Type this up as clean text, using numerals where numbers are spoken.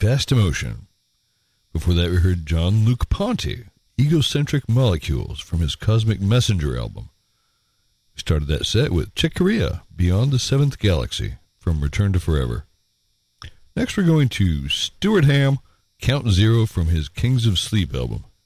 Fast Emotion. Before that, we heard Jean-Luc Ponty, Egocentric Molecules, from his Cosmic Messenger album. We started that set with Chick Corea, Beyond the Seventh Galaxy, from Return to Forever. Next, we're going to Stuart Ham, Count Zero, from his Kings of Sleep album.